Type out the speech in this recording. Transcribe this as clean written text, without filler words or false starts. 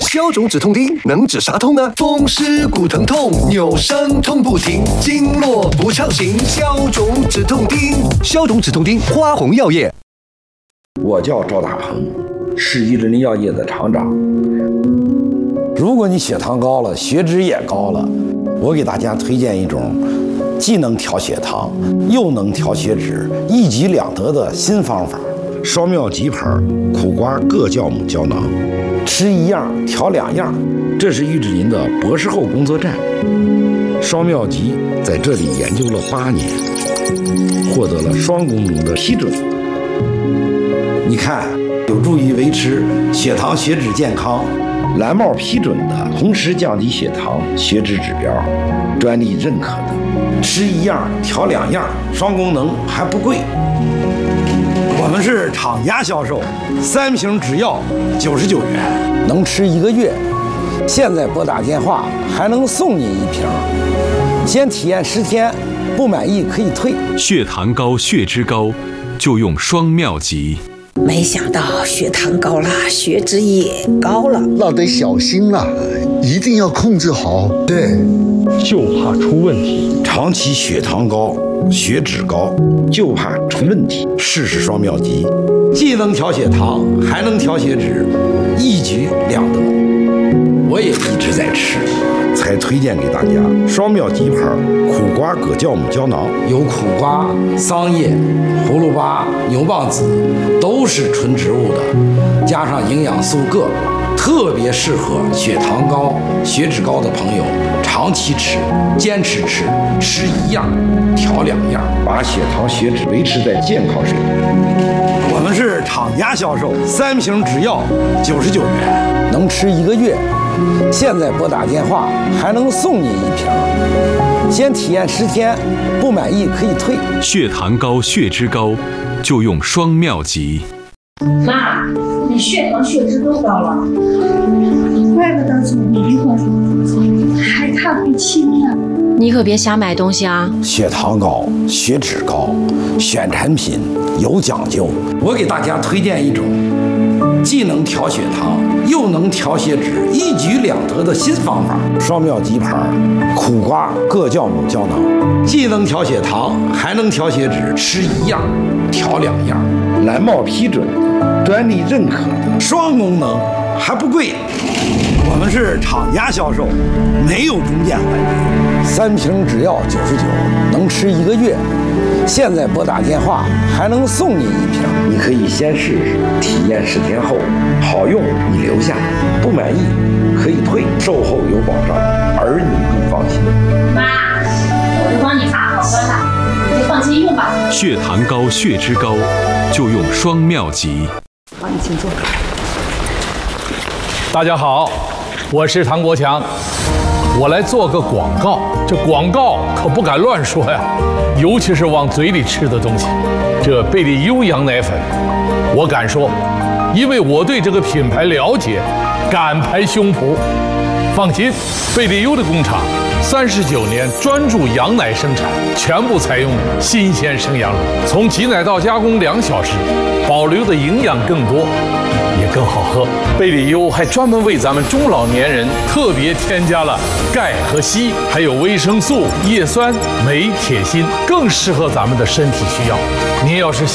消肿止痛钉能治啥痛呢？风湿骨疼痛，扭伤痛不停，经络不畅行，消肿止痛钉。消肿止痛钉，花红药业。 我叫赵大鹏，是益智林药业的厂长。如果你血糖高了，血脂也高了，我给大家推荐一种既能调血糖又能调血脂，一举两得的新方法——双妙吉牌苦瓜各酵母胶囊。吃一样调两样，这是益智林的博士后工作站。双妙吉在这里研究了8年，获得了双功能的批准。你看，有助于维持血糖血脂健康，蓝帽批准的，同时降低血糖血脂指标，专利认可的。吃一样调两样，双功能还不贵。我们是厂家销售，3瓶只要99元，能吃1个月。现在拨打电话还能送您1瓶，先体验10天，不满意可以退。 血糖高、血脂高，就用双妙吉。 没想到血糖高了，血脂也高了， 那得小心了，一定要控制好。对， 就怕出问题。 长期血糖高、血脂高，就怕出问题。试试双妙吉，既能调血糖，还能调血脂，一举两得。我也一直在吃，才推荐给大家双妙吉牌苦瓜葛酵母胶囊。有苦瓜、桑叶、葫芦巴、牛蒡子，都是纯植物的，加上营养素铬，特别适合血糖高、血脂高的朋友长期吃，坚持吃，吃一样调两样，把血糖血脂维持在健康水平。我们是厂家销售，3瓶只要99元，能吃1个月。现在拨打电话还能送您1瓶，先体验10天，不满意可以退。 血糖高、血脂高，就用双妙吉。 妈，你血糖血脂都高了，怪不得总迷糊，还看不清呢。 你可别瞎买东西啊！ 血糖高、血脂高，选产品有讲究。我给大家推荐一种既能调血糖又能调血脂，一举两得的新方法——双妙吉牌苦瓜各酵母胶囊，既能调血糖，还能调血脂，吃一样调两样，蓝帽批准的，专利认可的，双功能还不贵。我们是厂家销售，没有中间环节，3瓶只要99，能吃1个月。现在拨打电话还能送您1瓶，你可以先试试，体验10天后好用你留下，不满意可以退，售后有保障，儿女更放心。 妈，我就帮你查好端了，你就放心用吧。 血糖高、血脂高，就用双妙吉。 好，你请坐。 大家好，我是唐国强，我来做个广告。这广告可不敢乱说呀，尤其是往嘴里吃的东西。这贝利优羊奶粉，我敢说，因为我对这个品牌了解，敢拍胸脯。放心，贝利优的工厂39年专注羊奶生产，全部采用新鲜生羊乳，从挤奶到加工2小时，保留的营养更多，也更好喝。贝利优还专门为咱们中老年人特别添加了钙和硒，还有维生素、叶酸、镁、铁、锌，更适合咱们的身体需要。您要是